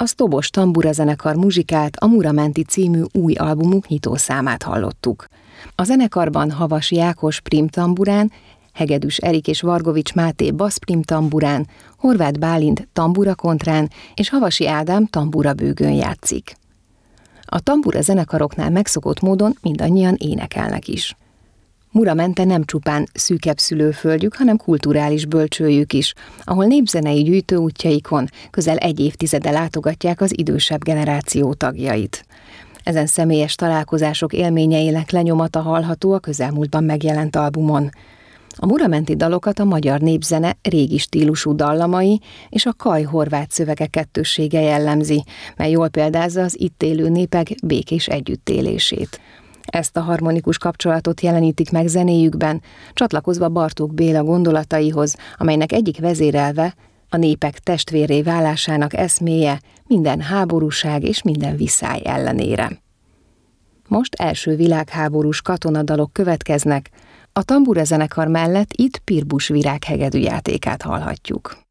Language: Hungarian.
A Sztobos Tambura zenekar muzsikált, a Muramenti című új albumuk nyitószámát hallottuk. A zenekarban Havasi Ákos primtamburán, Hegedűs Erik és Vargovics Máté basszprimtamburán, Horváth Bálint tamburakontrán és Havasi Ádám tamburabőgőn játszik. A tambura zenekaroknál megszokott módon mindannyian énekelnek is. Muramente nem csupán szűkebb szülőföldjük, hanem kulturális bölcsőjük is, ahol népzenei gyűjtőútjaikon közel egy évtizede látogatják az idősebb generáció tagjait. Ezen személyes találkozások élményeinek lenyomata hallható a közelmúltban megjelent albumon. A muramenti dalokat a magyar népzene régi stílusú dallamai és a kaj-horvát szövegek kettőssége jellemzi, mely jól példázza az itt élő népek békés együttélését. Ezt a harmonikus kapcsolatot jelenítik meg zenéjükben, csatlakozva Bartók Béla gondolataihoz, amelynek egyik vezérelve a népek testvérré válásának eszméje minden háborúság és minden viszály ellenére. Most első világháborús katonadalok következnek, a tambura zenekar mellett itt Pirbus Virág hegedűjátékát hallhatjuk.